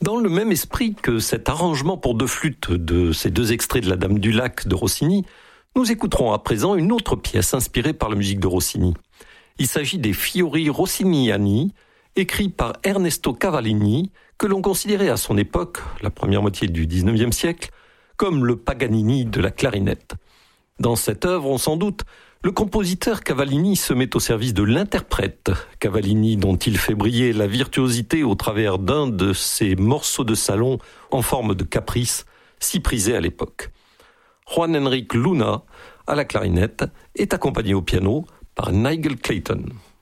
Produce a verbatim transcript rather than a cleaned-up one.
Dans le même esprit que cet arrangement pour deux flûtes de ces deux extraits de La Dame du Lac de Rossini, nous écouterons à présent une autre pièce inspirée par la musique de Rossini. Il s'agit des Fiori Rossiniani, écrits par Ernesto Cavallini, que l'on considérait à son époque, la première moitié du dix-neuvième siècle, comme le Paganini de la clarinette. Dans cette œuvre, on s'en doute, le compositeur Cavallini se met au service de l'interprète Cavallini, dont il fait briller la virtuosité au travers d'un de ces morceaux de salon en forme de caprice, si prisés à l'époque. Juan Enrique Luna, à la clarinette, est accompagné au piano par Nigel Clayton.